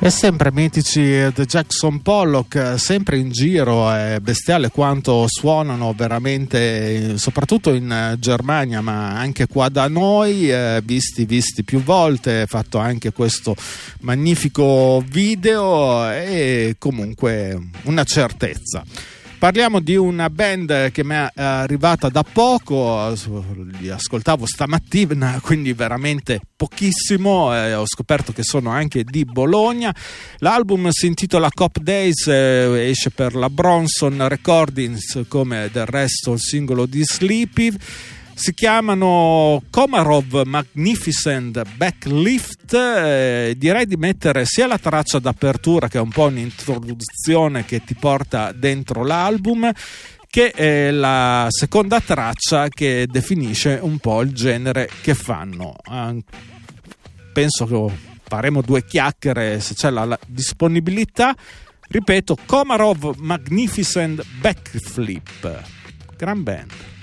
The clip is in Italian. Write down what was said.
E sempre mitici The Jackson Pollock, sempre in giro, è bestiale quanto suonano veramente, soprattutto in Germania, ma anche qua da noi, visti più volte, fatto anche questo magnifico video e comunque una certezza. Parliamo di una band che mi è arrivata da poco, li ascoltavo stamattina, quindi veramente pochissimo, ho scoperto che sono anche di Bologna. L'album si intitola Cop Days, esce per la Bronson Recordings, come del resto il singolo di Sleepy. Si chiamano Komarov Magnificent Backlift. Direi di mettere sia la traccia d'apertura, che è un po' un'introduzione che ti porta dentro l'album, che la seconda traccia che definisce un po' il genere che fanno. Penso che faremo due chiacchiere se c'è la disponibilità. Ripeto, Komarov Magnificent Backflip, gran band.